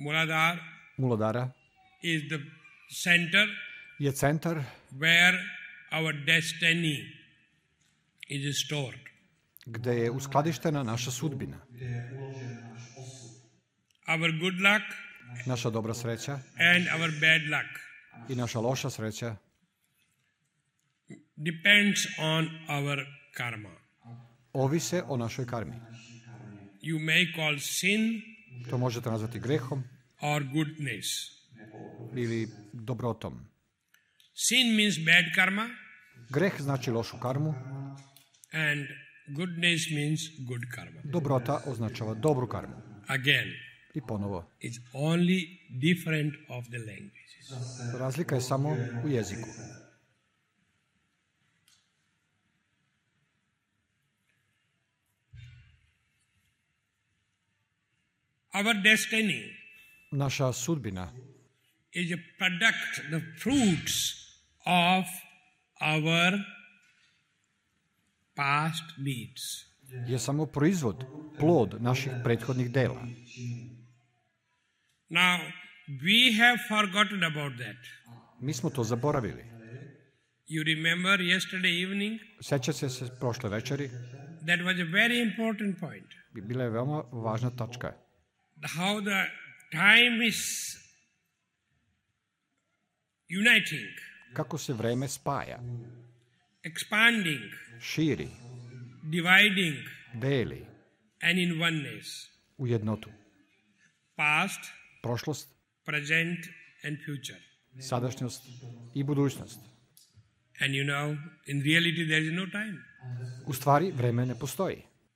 Muladhara is the center je centar where our destiny is stored. gde je uskladištena naša sudbina, Our good luck naša dobra sreća and our bad luck i naša loša sreća depends on our karma. ovise o našoj karmi. You may call sin To možete nazvati grehom or goodness. ili dobrotom. Sin means bad karma Greh znači lošu karmu, and goodness means good karma. dobrota označava dobru karmu. Again, I ponovo, it's only different of the languages. razlika je samo u jeziku. Our destiny Naša sudbina is a product, the fruits of our past deeds. je samo proizvod, plod naših prethodnih dela. Now, we have forgotten about that. Mi smo to zaboravili. You remember yesterday evening? Sjećate se prošle večeri? That was a very important point. Bila je veoma važna tačka. How the time is uniting, Kako se vreme spaja, expanding, širi, dividing, deli and in oneness. u jednotu. Past, Prošlost, present, and future. sadašnjost i budućnost. And you know, in reality there is no time. U stvari, vreme ne postoji.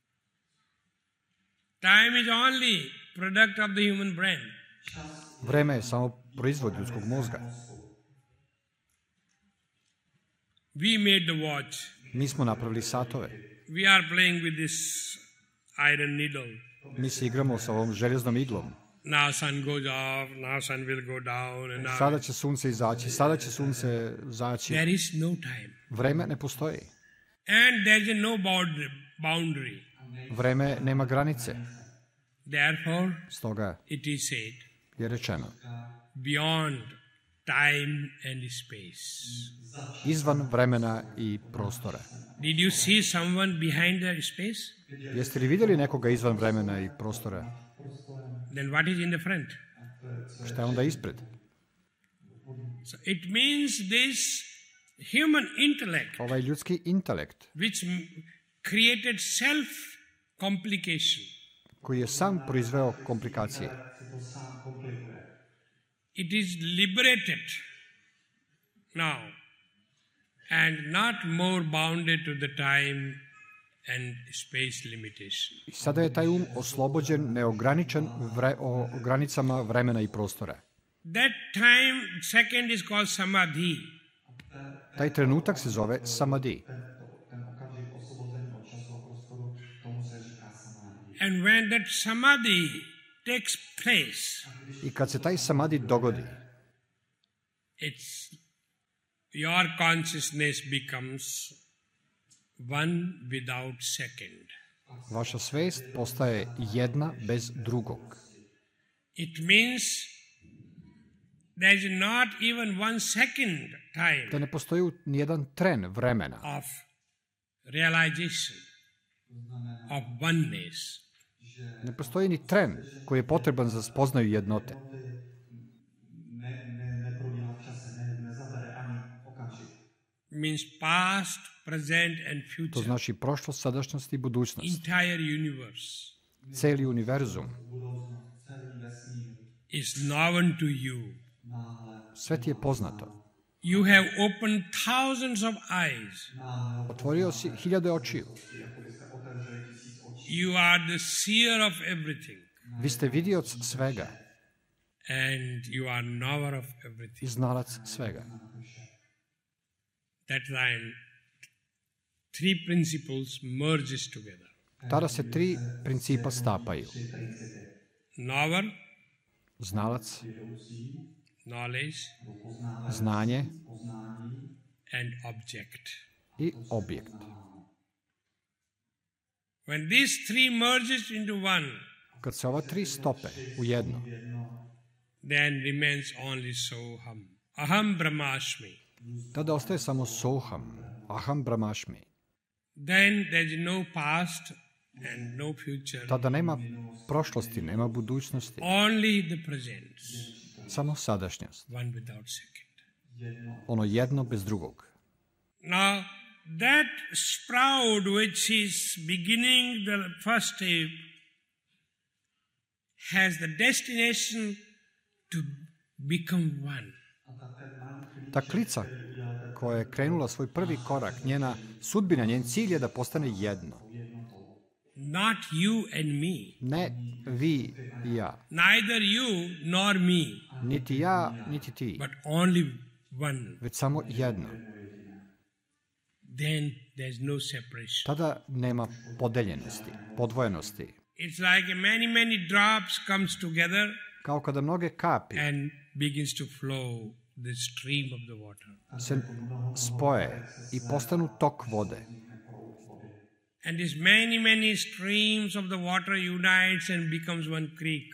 Time is only product of the human brain. Vreme je samo proizvod ljudskog mozga. We made the watch. Mi smo napravili satove. We are playing with this iron needle. Mi se igramo sa ovom željeznom iglom. Now sun goes off, now sun will go down, and now Sada će sunce izaći, sada će sunce zaći. there is no time. Vreme ne postoji. And there is no boundary. Vreme nema granice. Therefore, Stoga it is said, je rečeno, beyond time and space. izvan vremena i prostora. Did you see someone behind the space? Jeste li vidjeli nekoga izvan vremena i prostora? Then what is in the front? Šta je onda ispred? So it means this human intellect, Ovaj ljudski intelekt which created self-complication, koji je sam proizveo komplikacije. it is liberated now and not more bounded to the time and space limitation. I sada je taj oslobođen, neograničen o granicama vremena i prostora. That time second is called samadhi. Taj trenutak se zove samadhi. And when that samadhi takes place, I kad se taj samadhi dogodi, it's your consciousness becomes one without second. vaša svest postaje jedna bez drugog. It means there is not even 1 second time Da ne postoji nijedan tren vremena of realization of oneness. Ne postoji ni tren koji je potreban za spoznaju jednote. Means past, present and To future. znači prošlost, sadašnjost i budućnost. Entire universe Celi univerzum. is known to you. Sve ti je poznato. You have opened thousands of eyes. Otvorio si hiljade očiju. You are the seer of everything. Vi ste vidioc svega And you are knower of i everything. znalac svega. That time, 3 principles merges together. Tada se 3 principa stapaju. Knower, Znalac, knowledge, znanje and object. i objekt. When these 3 merges into one, Kad se ova 3 stope u jedno, then remains only Soham. Aham Brahmasmi. tada ostaje samo Soham, Aham Brahmasmi. Then there is no past and no future. Tada nema prošlosti, nema budućnosti, Only the present. samo sadašnjost. One without second. Ono jedno bez drugog. Now, that sprout which is beginning the first step has the destination to become one. Ta klica koja je krenula svoj prvi korak, njena sudbina, njen cilj je da postane jedno. Not you and me. Ne vi i ja. Neither you nor me, Niti ja, niti ti. but only one. Već samo jedno. Then there's no separation. Tada nema podeljenosti, podvojenosti. It's like many drops comes together Kao kada mnoge kapi and begins to flow the stream of the water. se spoje i postanu tok vode. And these many streams of the water unites and becomes one creek.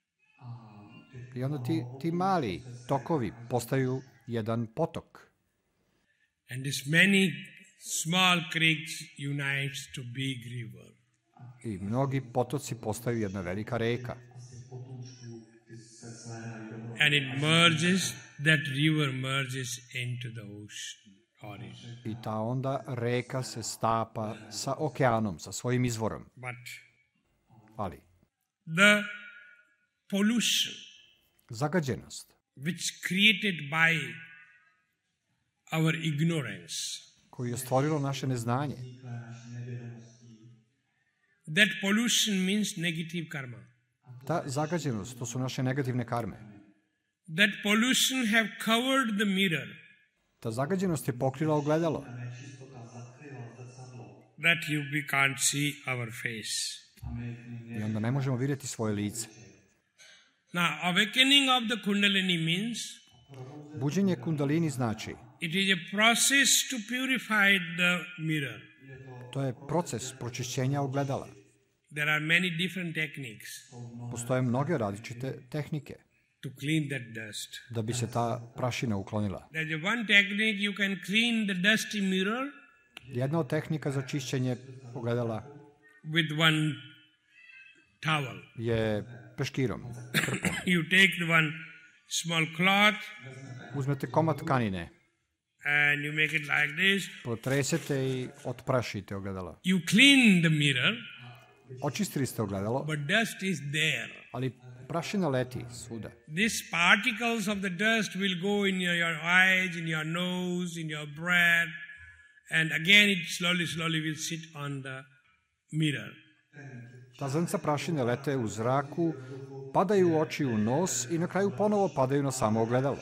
I onda ti mali tokovi postaju jedan potok. And these many small creeks unites to big river. I mnogi potoci postaju jedna velika reka. And it merges, that river merges into the ocean origin. I ta onda reka se stapa sa okeanom, sa svojim izvorom. But Ali the pollution zagađenost which created by our ignorance, koju je stvorilo naše neznanje, that pollution means negative karma. ta zagađenost, to su naše negativne karme. That pollution have covered the mirror, Ta zagađenost je pokrila ogledalo, that we can't see our face. i onda ne možemo vidjeti svoje lice. Now, awakening of the Kundalini means Buđenje kundalini znači, it is a process to purify the mirror. to je proces pročišćenja ogledala. There are many different techniques Postoje mnoge različite tehnike to clean that dust. da bi se ta prašina uklonila. There is one technique you can clean the dusty mirror Jedna od tehnika za čišćenje ogledala with one towel. je peškirom, krpom. You take the one small cloth Uzmete komad tkanine, and you make it like this. potresete i otprašite ogledalo. You clean the mirror, Očistili ste ogledalo, but dust is there. ali prašina leti svuda. These particles of the dust will go in your eyes, in your nose, in your breath, and again it slowly will sit on the mirror. Ta zrnca prašine lete u zraku, padaju u oči, u nos i na kraju ponovo padaju na samo ogledalo.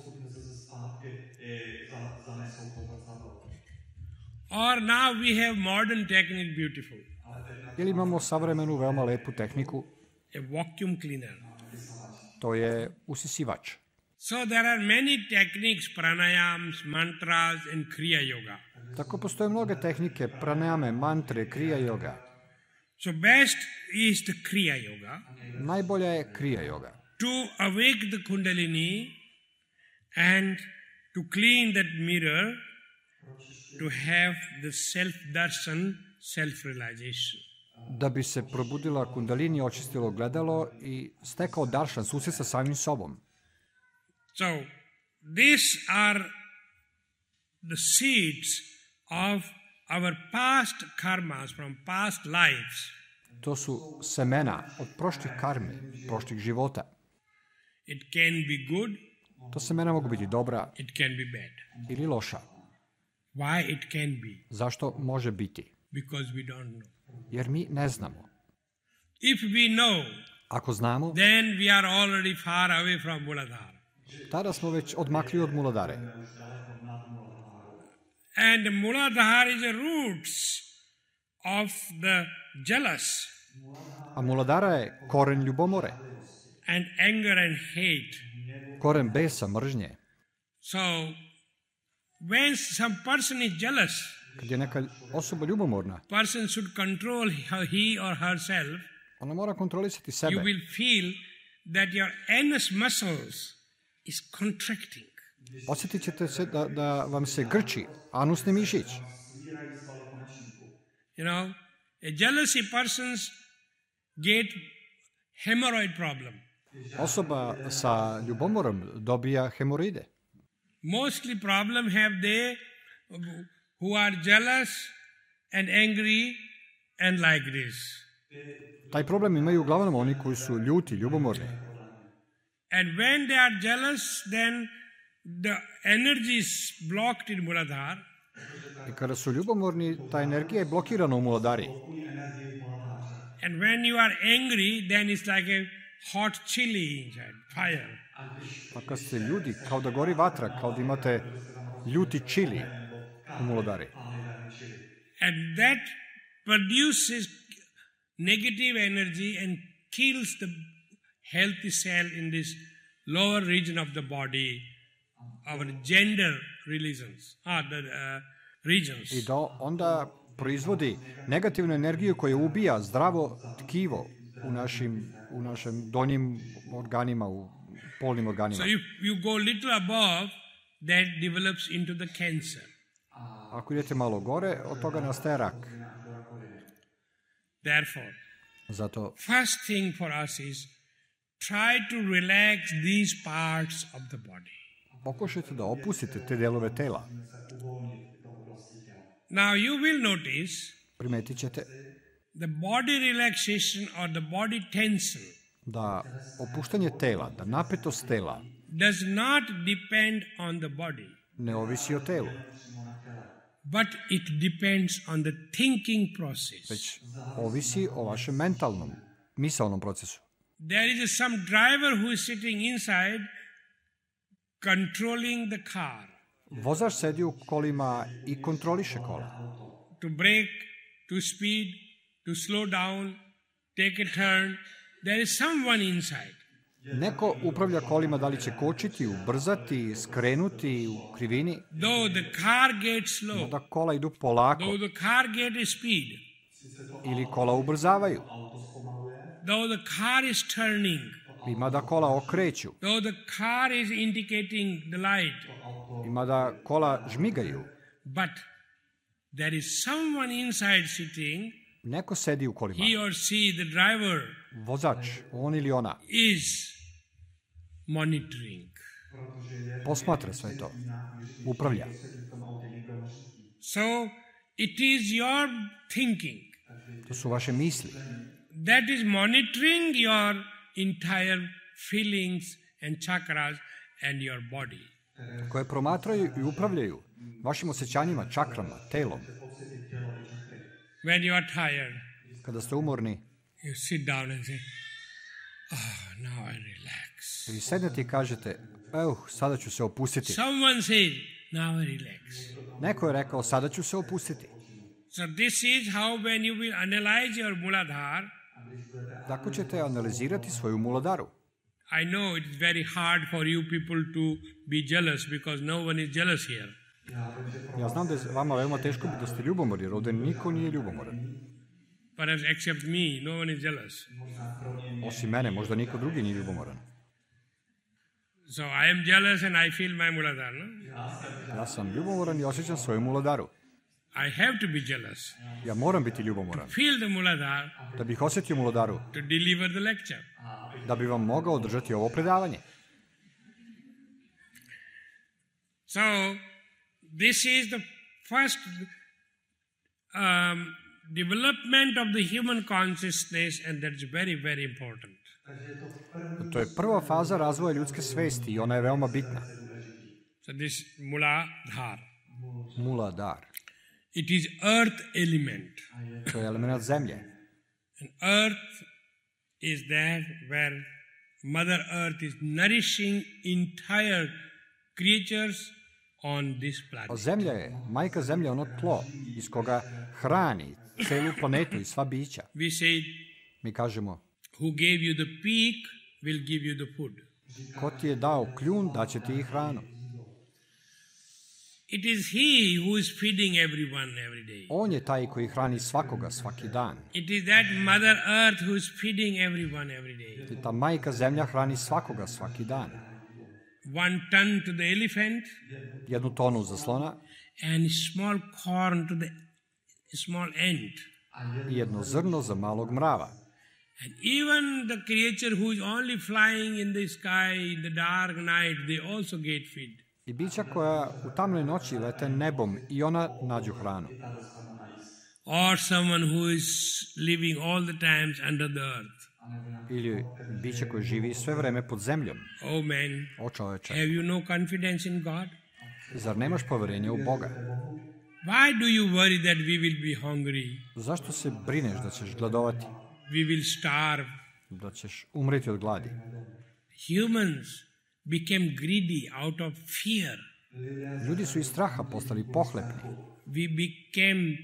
Or now we have modern technique, beautiful, Ili imamo savremenu, veoma lepu tehniku, a vacuum cleaner. to je usisivač. So there are many techniques, pranayams, mantras, and kriya yoga. Tako postoje mnoge tehnike, pranayame, mantre, kriya yoga. So best is the kriya yoga Najbolja je kriya yoga. to awake the kundalini and to clean that mirror, to have the self-darshan, self-realization. Da bi se probudila kundalini, očistilo ogledalo i stekao daršan, susret sa samim sobom. So these are the seeds of our past karmas from past lives. To su semena od prošlih karmi, prošlih života. It can be good, To semena mogu biti dobra it can be bad. ili loša. Why it can be? Zašto može biti? Because we don't know. Jer mi ne znamo. If we know, Ako znamo, then we are already far away from Muladhara. tada smo već odmakli od Muladare. And Muladhara is the roots of the jealous A Muladara je koren ljubomore, and anger and hate. koren besa, mržnje. So when some person is jealous, Kad je neka osoba ljubomorna, person should control he or herself. ona mora kontrolisati You sebe. will feel that your anus muscles is contracting. Osjetit ćete se da vam se grči anusni mišić. You know, a jealousy persons get hemorrhoid problem. Osoba sa ljubomorom dobija hemoroide. Mostly problem have they who are jealous and angry and like this. Taj problem imaju uglavnom oni koji su ljuti, ljubomorni. And when they are jealous, then the energy is blocked in Muladhara. I kada su ljubomorni, ta energija je blokirana u Muladhari. And when you are angry, then it's like a hot chili inside, fire. A kad ste ljudi, kao da gori vatra, kao da imate ljuti čili u Muladhari. And that produces negative energy and kills the healthy cell in this lower region of the body, our gender regions. I da onda proizvodi negativnu energiju koja ubija zdravo tkivo u našim donjim organima, u polnim organima. So if you go little above, that develops into the cancer. Ako idete malo gore, od toga nastaje rak. Therefore, zato first thing for us is try to relax these parts of the body. Pokušajte da opustite te delove tela. Now you will notice primetit ćete the body relaxation or the body tension da opuštanje tela, da napetost tela does not depend on the body, ne ovisi o telu, but it depends on the thinking process. već ovisi o vašem mentalnom, misaonom procesu. There is some driver who is sitting inside controlling the car. Vozač sedi u kolima i kontroliše kola. To brake, to speed, to slow down, take a turn. There is someone inside. Neko upravlja kolima, da li će kočiti, ubrzati, skrenuti u krivini. Though the car gets slow, da kola idu polako. Though the car gets speed, ili kola ubrzavaju. Though the car is turning, ima da kola okreću. Though the car is indicating the light, ima da kola žmigaju. But there is someone inside sitting. Neko sedi u kolima. He or she, the driver, vozač, on ili ona, is monitoring. Posmatra sve to. Upravlja. So, it is your thinking. To su vaše misli. That is monitoring your entire feelings and chakras and your body. Koje promatraju i upravljaju vašim osjećanjima, čakrama, telom. When you are tired, kada ste umorni, you sit down and say, oh, now I relax. I sednete i kažete, sada ću se opustiti. Someone says, now I relax. Neko je rekao, sada ću se opustiti. So this is how when you will analyze your Muladhara, tako ćete analizirati svoju Muladaru. I know it is very hard for you people to be jealous because no one is jealous here. Ja znam da je vama veoma teško da ste ljubomorni, jer ovdje niko nije ljubomoran. Perhaps except me, no one is jealous. Osim mene, možda niko drugi nije ljubomoran. So I am jealous and I feel my Muladhara, no? Ja sam ljubomoran i osjećam svoju Muladaru. I have to be jealous. Ja moram biti ljubomoran. Feel the Muladhara. Da bih osjetio Muladaru. To deliver the lecture. Da bi vam mogao održati ovo predavanje. So, this is the first development of the human consciousness and that's very, very important. To je prva faza razvoja ljudske svesti i ona je veoma bitna. So this Muladhara. Muladar. It is earth element. To je element zemlje. And earth is there where Mother Earth is nourishing entire creatures on this planet. Zemlja je, majka zemlja, ono tlo iz koga hrani celu planetu i sva bića. We say, mi kažemo, who gave you the peak will give you the food. Ko ti je dao kljun, daće ti i hranu. It is He who is feeding everyone every day. On je taj koji hrani svakoga svaki dan. It is that Mother Earth who is feeding everyone every day. Ta majka zemlja hrani svakoga svaki dan. 1 ton to the elephant, 1 tonu za slona and small corn to the small ant. i 1 zrno za malog mrava. And even the creature who is only flying in the sky in the dark night, they also get fed. I bića koja u tamnoj noći lete nebom i ona nađu hranu. Or someone who is living all the times under the earth. Ili biće koje živi sve vreme pod zemljom. Oh man, O čoveče, have you no confidence in God? zar nemaš poverenja u Boga? Why do you worry that we will be hungry? Zašto se brineš da ćeš gladovati, We will starve. da ćeš umreti od gladi? Humans became greedy out of fear. Ljudi su iz straha postali pohlepni. We became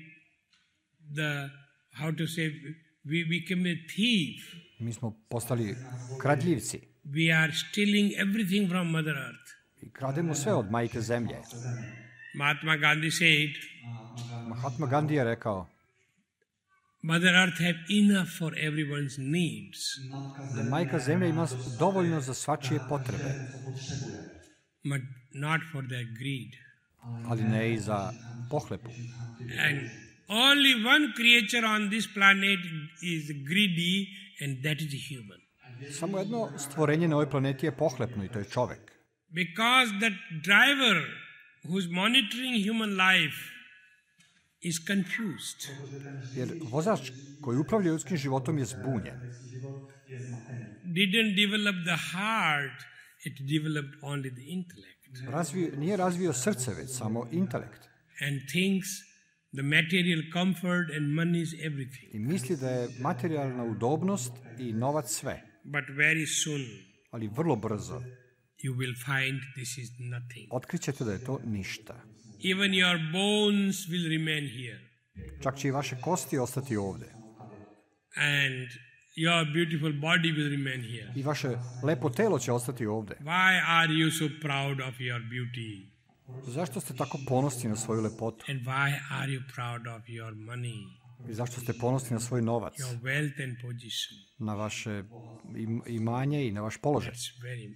we became a thief. Mi smo postali kradljivci We are stealing everything from Mother Earth. i krademo sve od majke zemlje. Mahatma Gandhi said, Mahatma Gandhi je rekao Mother Earth have enough for everyone's needs. da majka zemlja ima dovoljno za svačije potrebe, But not for their greed. ali ne i za pohlepu. And only one creature on this planet is greedy, and that is a human. Samo jedno stvorenje na ovoj planeti je pohlepno i to je čovek. Because that driver who's monitoring human life is confused. Jer vozač koji upravlja ljudskim životom je zbunjen. Didn't develop the heart, it developed only the intellect. Nije razvio srce, već samo intelekt. And thinks the material comfort and money is everything. I misli da je materijalna udobnost i novac sve. But very soon Ali vrlo brzo you will find this is nothing. otkrićete da je to ništa. Even your bones will remain here. Čak će i vaše kosti ostati ovde. And your beautiful body will remain here. I vaše lepo telo će ostati ovde. Why are you so proud of your beauty? Zašto ste tako ponosni na svoju lepotu? And why are you proud of your money, I zašto ste ponosni na svoj novac? your wealth and position? Na vaše imanje i na vaš položaj? That's very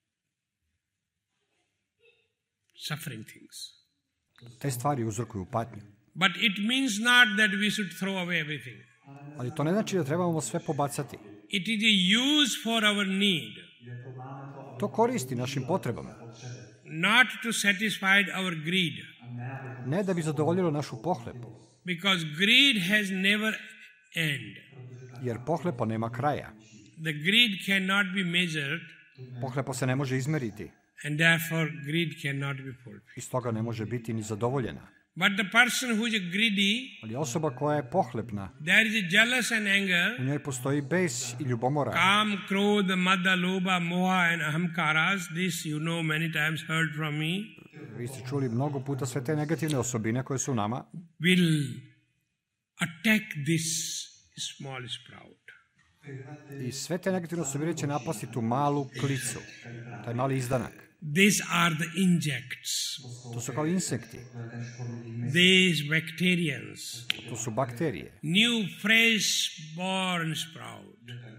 suffering things. Te stvari uzrokuju patnju. But it means not that we should throw away everything. Ali to ne znači da trebamo sve pobacati. It is a use for our need, To koristi našim potrebama. not to satisfy our greed. Ne da bi zadovoljilo našu pohlepu. Because greed has never end. Jer pohlepa nema kraja. The greed cannot be measured, Pohlepa se ne može izmeriti. and therefore greed cannot be fulfilled. I stoga ne može biti ni zadovoljena. But the person who is greedy, Ali osoba koja je pohlepna, there is a jealous and anger, u njoj postoji bes i ljubomora. Kam, Krodha, Mada, Lobha, Moha and Ahamkaras. This you know many times heard from me. Vi ste čuli mnogo puta sve te negativne osobine koje su u nama. Will attack this small sprout. I sve te negativne osobine će napasti tu malu klicu, taj mali izdanak. These are the insects. To su kao insekti, These bacterians. to su bakterije. New fresh born sprout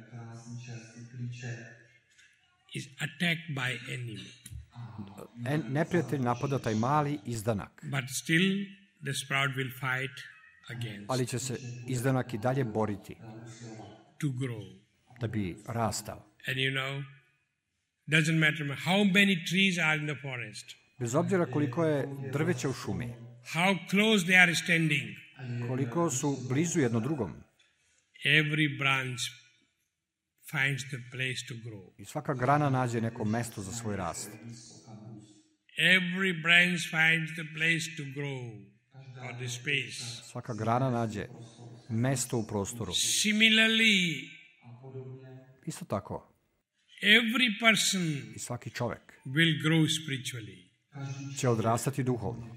is attacked by enemy. Neprijatelj napada taj mali izdanak, But still the sprout will fight against ali će se izdanak i dalje boriti to grow. da bi rastao. And you know, doesn't matter how many trees are in the forest, Bez obzira koliko je drveća u šumi, how close they are standing, koliko su blizu jedno drugom, every branch finds the place to grow. i svaka grana nađe neko mesto za svoj rast. Every branch finds the place to grow, or the space. Svaka grana nađe mesto u prostoru. Similarly, Isto tako, every person i svaki čovek will grow spiritually. će odrastati duhovno.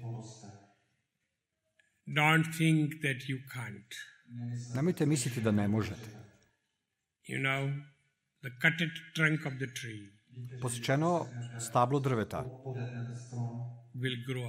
Don't think that you can't. Nemojte misliti da ne možete. You know, the cutted trunk of the tree Posjećeno stablo drveta will grow again.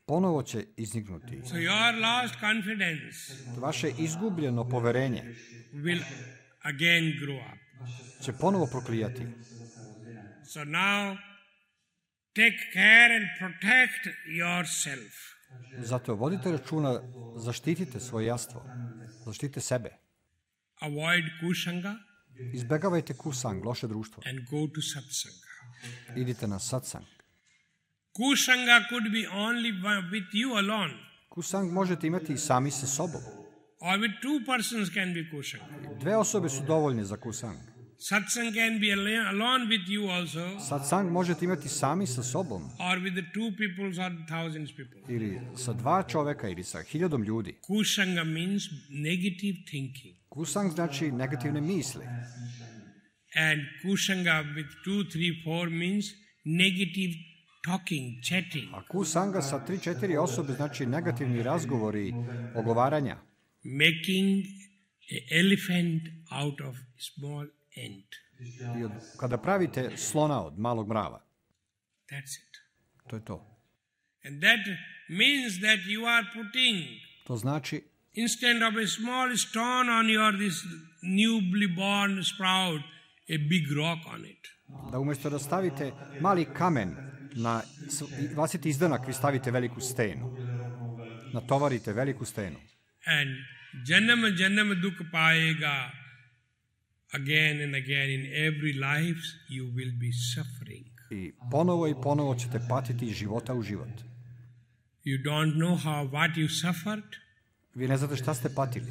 ponovo će izniknuti. So your lost confidence Vaše izgubljeno poverenje will again grow up. će ponovo proklijati. So now take care and protect yourself. Zato vodite računa, zaštitite svoje jastvo, zaštitite sebe. Avoid kushanga Izbegavajte kusang, loše društvo. and go to satsanga. Idite na satsang. Kushanga could be only with you alone, Kusang možete imati i sami sa sobom. or with two persons can be kushanga. 2 osobe su dovoljne za kusang. Satsang can be alone with you also, Satsang možete imati sami sa sobom or with the two peoples or thousands people. ili sa 2 čoveka ili sa 1000 ljudi. Kushanga means negative thinking. Kusang znači negativne misli. And kushanga with 2, 3, 4 means negative talking, chatting. A kusanga sa 3-4 osobe znači negativni razgovori, ogovaranja. Making an elephant out of small ant. I kada pravite slona od malog mrava, That's it. to je to. And that means that you are putting, To znači instead of a small stone on your this newly born sprout, a big rock on it. da umjesto da stavite mali kamen na vlastiti izdanak, vi stavite veliku stenu. Natovarite veliku stenu. And janam janam dukh paega. Again and again in every life you will be suffering. I ponovo ćete patiti iz života u život. You don't know what you suffered, Vi ne znate šta ste patili.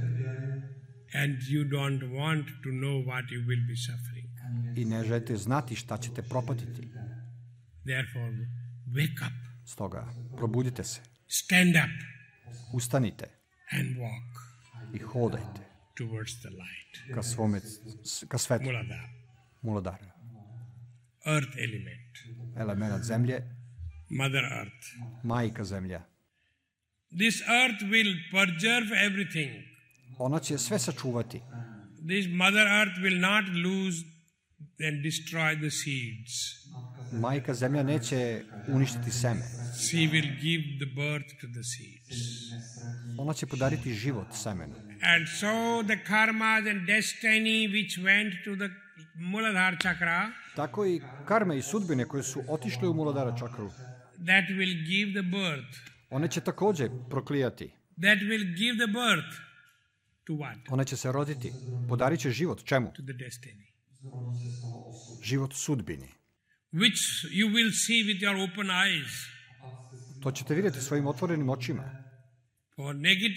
and you don't want to know what you will be suffering. I ne želite znati šta ćete propatiti. Therefore, wake up, Stoga, probudite se. stand up, Ustanite and walk i hodajte towards the light. ka svetlu. Muladhara, Muladhara. earth element, Element zemlje, Mother Earth. majka zemlja. This earth will preserve everything. Ona će sve sačuvati. This Mother Earth will not lose and destroy the seeds. Majka zemlja neće uništiti seme. She will give the birth to the seeds. Ona će podariti život semenu. And so the karmas and destiny which went to the Muladhara chakra, Tako i karme i sudbine koje su otišle u Muladhara čakru, that will give the birth. one će također proklijati. That will give the birth to what? One će se roditi. Podarit će život. Čemu? To the destiny. Život sudbini. Which you will see with your open eyes. To ćete vidjeti svojim otvorenim očima. For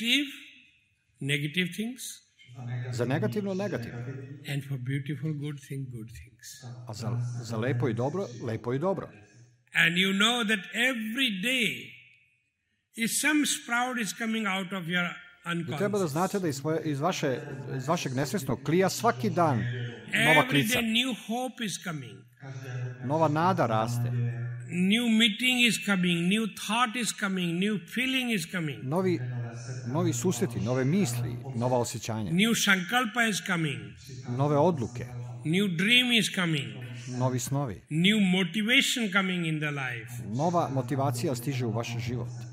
negative things, Za negativno, negativno. and for beautiful, good things. A za lepo i dobro. And you know that every day is some sprout is coming out of your I treba da unconscious. znate da iz vašeg nesvjesnog klija svaki dan nova Every klica. day new hope is coming. Nova nada raste. New meeting is coming, new thought is coming, new feeling is coming. Novi susreti, nove misli, nova osjećanja. New sankalpa is coming. Nove odluke, New dream is coming. novi snovi. New motivation coming in the life. Nova motivacija stiže u vaš život.